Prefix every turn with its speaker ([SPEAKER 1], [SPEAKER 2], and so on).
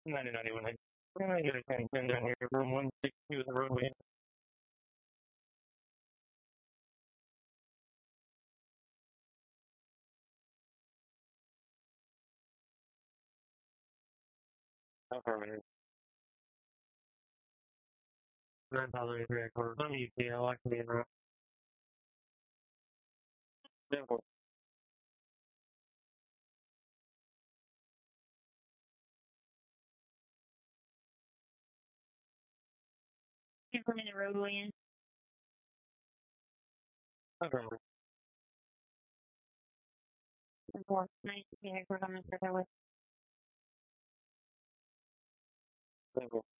[SPEAKER 1] 9091. We're going to get a 1010 down here, room 162 of the roadway. Affirmative. 9,003 quarters. I'm UTL, I can be in route. 10-4.
[SPEAKER 2] Increment the roadway in.
[SPEAKER 1] Affirmative.
[SPEAKER 2] 4. Nice. Yeah, we're coming further with.
[SPEAKER 1] 10-4.